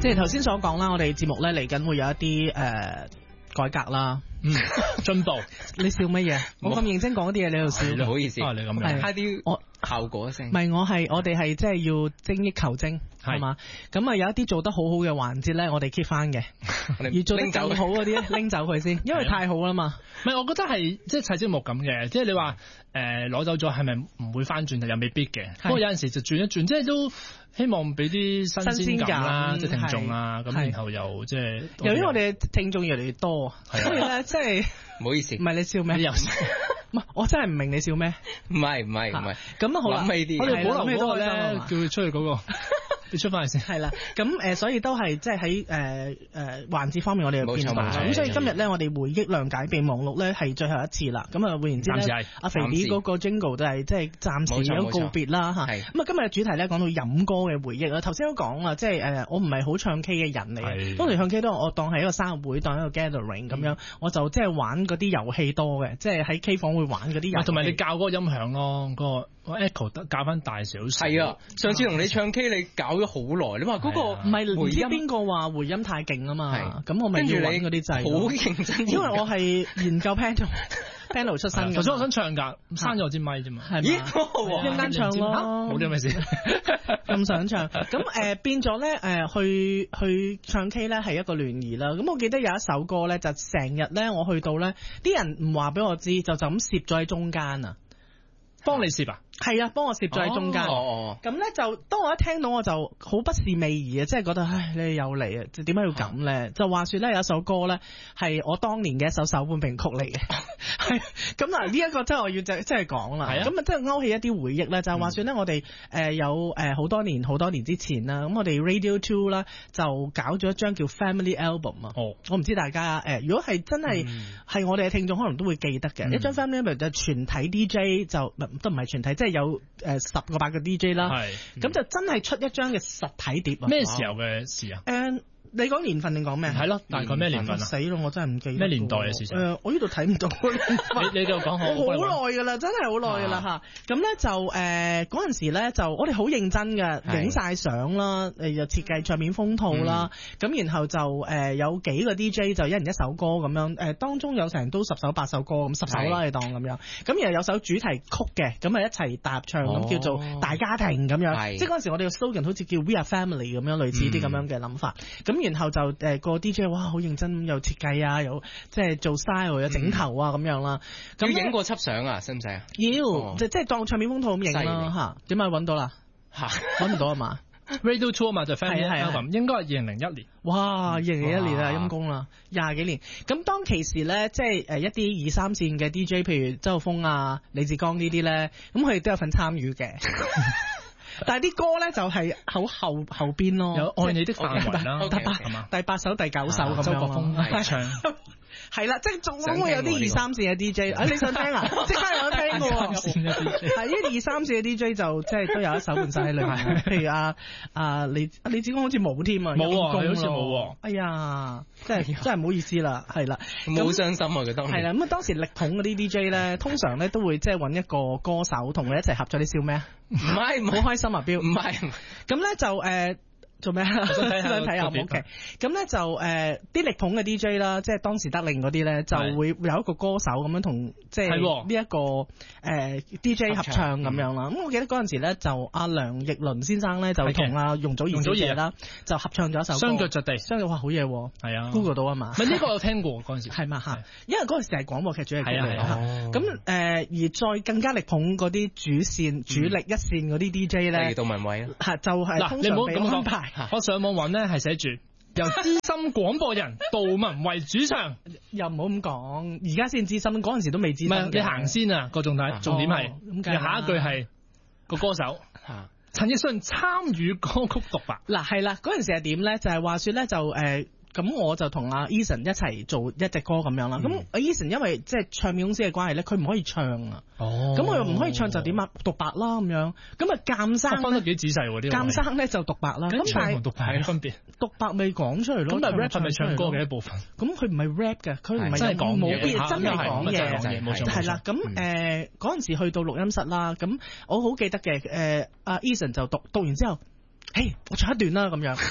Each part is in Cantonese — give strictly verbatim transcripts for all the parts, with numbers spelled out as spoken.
即係頭先所講啦，我哋節目咧嚟緊會有一啲誒、呃、改革啦， 嗯，進步。 你笑乜嘢？我咁認真講啲嘢，你喺度笑。 唔好意思， 啊、你咁樣， 係啲我效果聲。 唔係，我係我哋係即係要精益求精，係嘛？咁啊有一啲做得好好嘅環節咧，我哋 keep 翻嘅，而做得更好嗰啲拎走佢先，因為太好啦嘛。 唔係，我覺得係即係砌節目咁嘅，即係你話誒攞走咗係咪唔會翻轉？又未必嘅。不過有陣時就轉一轉，即係都希望俾啲新鮮感啦，即係聽眾啊，咁然後又即係由於我哋聽眾越嚟越多，所以咧即係唔好意思， 唔係你笑咩？唔係，我真係唔明你笑咩？ 唔係唔係唔係， 咁啊好啦， 諗起啲我哋保留嗰個咧， 叫佢出去嗰個。你出翻嚟先， 係啦，咁誒、呃，所以都係即係喺誒誒環節方面，我哋有變化。咁所以今日咧，我哋回憶亮解備忘錄咧係最後一次啦。咁啊，換言之咧，阿肥啲嗰個 Jingle 就係即係暫時有告別啦嚇。咁啊，今日嘅主題咧講到飲歌嘅回憶啦。頭先都講啦，即係誒，我唔係好唱 K 嘅人嚟嘅，當時唱 K 都我當係一個生日會，當一個 gathering 咁樣，我就即係玩嗰啲遊戲多嘅，即係喺 K 房會玩嗰啲遊戲。 同埋你校嗰個音響咯，嗰、嗰個 echo 得校翻大少少。 係啊，上次同你唱 K 你搞咗好耐，你話嗰個唔係唔知邊個話回音太勁啊嘛，咁我咪要揾嗰啲掣。 好認真， 因為我係研究 panel panel 出身嘅。 頭先我想唱㗎，閂咗支咪啫嘛。 係嘛？一陣間唱咯， 冇啲咩事。 咁想唱，咁誒、呃、變咗咧誒去去唱 K 咧係一個聯誼啦。咁我記得有一首歌咧，就成日咧我去到咧，啲人唔話俾我知，就就咁攝咗喺中間啊。 幫你攝啊？ 係啊，幫我攝咗喺中間。 哦， 咁咧就當我一聽到我就好不是味兒啊，即係覺得唉，你又嚟啊，即係點解要咁咧？哦、就話說咧有一首歌咧係我當年嘅一首首本名曲嚟嘅，係咁嗱呢一個真係我要即係講啦。咁啊，即係勾起一啲回憶咧，就係、話說咧我哋誒有誒好多年好多年之前啦，咁我哋 Radio Two 啦就搞咗一張叫 Family Album 啊。哦，我唔知大家誒、呃，如果係真係係、嗯、我哋嘅聽眾可能都會記得嘅、嗯、一張 Family Album 就全體 D J 就都唔係全體，即係有誒十個八個 D J 啦，咁、嗯、就真係出一張嘅實體碟啊！ 咩時候嘅事啊？ 誒，你講年份定講咩？ 係咯，大概咩年份啊？ 死咯，我真係唔記得。 咩年代嘅事情？誒、 呃，我呢度睇唔到。 你你就講好。 我好耐噶啦，真係好耐噶啦吓。咁咧就誒嗰陣時咧就我哋好認真嘅，影晒相啦，誒又設計唱片封套啦，咁、嗯、然後就誒、呃、有幾個 D J 就一人一首歌咁樣，誒、呃、當中有成都十首八首歌咁，十首啦你當咁樣。咁然後有首主題曲嘅，咁啊一齊搭唱咁、哦、叫做大家庭咁樣。即係嗰陣時我哋嘅 slogan 好似叫 We Are Family 咁樣，類似啲咁樣嘅諗法。咁、嗯、然後就誒、呃、個 D J 哇好認真，又設計啊，又即係做 style 有整頭啊咁、嗯、樣啦。 咁影過輯相啊，使唔使啊？ 要，哦、即即係當唱片封套咁影啦嚇。點解揾到啦？嚇，揾唔到啊嘛 ？Radio Two 啊嘛，就 Family Album，應該係二零零一年。 哇，二零零一年啊，陰公啦，廿幾年。咁當其時咧，即係誒一啲二三線嘅 D J，譬如周浩峰啊、李志剛呢啲咧，咁佢哋都有份參與嘅。但係啲歌咧就係好後後邊咯， 有愛你的範圍啦， 第八第八首第九首咁樣。周國峰唱。係啦，即係仲會有啲二三線嘅 D J，啊你想聽啊？即刻有得聽嘅喎。係呢二三線嘅 D J 就即係都有一首半世喺裏面。譬如阿阿李阿李子光好似冇添啊， 冇啊，好似冇。 哎呀，真係真係唔好意思啦，係啦， 好傷心啊！佢當係啦，咁啊當時力捧嗰啲 D J 咧，通常咧都會即係揾一個歌手同佢一齊合作。你笑咩啊？ 唔係， 好開心啊！標唔係， 咁咧就誒。做咩啊？想睇下，睇下 OK。咁咧就誒啲、呃、力捧嘅 D J 啦，即係當時得令嗰啲咧，就會有一個歌手咁樣同即係呢一個誒、呃、D J 合唱咁樣啦。咁、嗯、我記得嗰陣時咧，就阿梁奕倫先生咧就同阿容祖兒小姐啦，就合唱咗一首歌雙腳着地。 雙腳哇好嘢喎，係啊 ，Google 到啊嘛。 咪呢個有聽過嗰陣時係嘛嚇？ 因為嗰陣時係廣播劇主題曲嚟嚇。咁誒、呃、而再更加力捧嗰啲主線、嗯、主力一線嗰啲 D J 咧， 杜文偉啊，就係、是、通常被安排。 我上網揾咧係寫住由資深廣播人杜文為主唱， 又唔好咁講，而家先資深，嗰陣時都未資深。 唔係你行先啊，個重點重點係，哦、下一句係個歌手陳奕迅參與歌曲獨白。 嗱係啦，嗰陣時係點咧？就係、是、話說咧就誒。呃咁我就同阿 Eason 一齊做一隻歌咁樣啦。咁阿 Eason 因為即係唱片公司嘅關係咧，佢唔可以唱啊。哦。咁我又唔可以唱就點啊？獨白啦咁樣。咁啊鑑生分得幾仔細喎啲。鑑生咧就獨白啦。咁但係獨白嘅分別。獨白咪講出嚟咯。咁但係 rap 係咪唱歌嘅一部分？咁佢唔係 rap 嘅，佢唔係真係講嘢。冇必真係講嘢。係啦。咁誒嗰陣時去到錄音室啦，咁我好記得嘅誒阿 Eason 就讀讀完之後，嘿我唱一段啦咁樣。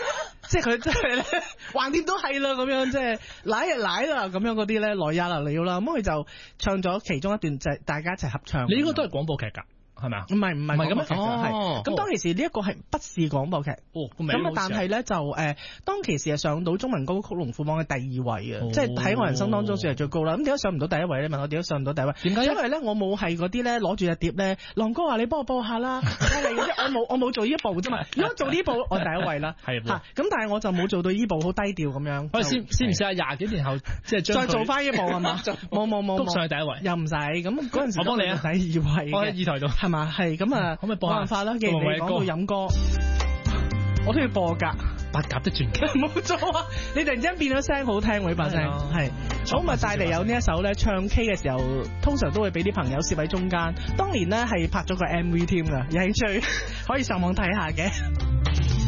即係佢真係咧橫掂都係啦咁樣，即係奶就奶啦咁樣嗰啲咧來也來了啦，咁佢就唱咗其中一段就係大家一齊合唱。 你應該都係廣播劇㗎。係咪啊？ 唔係唔係咁樣， 哦， 咁當其時呢一個係不是廣播劇， 哦， 咁啊但係咧就誒，當其時係上到中文歌曲龍虎榜嘅第二位嘅，即係喺我人生當中算係最高啦。咁點解上唔到第一位咧？問我點解上唔到第一位？ 點解？ 因為咧我冇係嗰啲咧攞住隻碟咧，浪哥話你幫我播下啦，係嗰啲我冇我冇做呢一步啫嘛。如果做呢步，我第一位啦， 係嚇。咁但係我就冇做到呢步，好低調咁樣。 我哋先先唔試下廿幾年後即係再做翻呢步係嘛？冇冇冇， 篤上去第一位又唔使咁嗰陣時。 我幫你啊， 第二位我喺二台度係嘛？係咁啊。 可唔可以播下？ 冇辦法啦，既然你講到飲歌，我都要播㗎。 八甲的傳奇， 冇錯啊！你突然之間變咗聲好聽喎，呢把聲係。好咪帶嚟有呢一首咧，唱 K 嘅時候通常都會俾啲朋友攝喺中間。當年咧係拍咗個 M V 添㗎，有興趣可以上網睇下嘅。